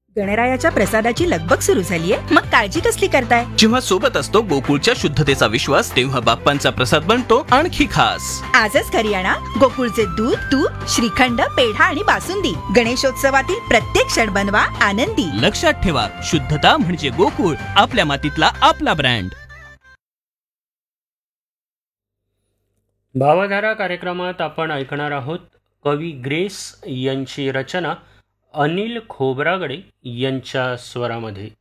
गणरायाच्या प्रसादाची लगबग सुरू झालीये, मग काळजी कसली करताय? जेव्हा सोबत असतो गोकुळच्या शुद्धतेचा विश्वास, तेव्हा बाप्पांचा प्रसाद बनतो आणखी खास. आजच घरी आणा गोकुळचे दूध, तूप, श्रीखंड, पेढा आणि बासुंदी. गणेशोत्सवातील प्रत्येक क्षण बनवा आनंदी. लक्षात ठेवा, शुद्धता म्हणजे गोकुळ, आपल्या मातीतला आपला ब्रँड. भावधारा कार्यक्रमात आपण ऐकणार आहोत कवी ग्रेस यांची रचना अनिल खोब्रागडे यांच्या स्वरामध्ये.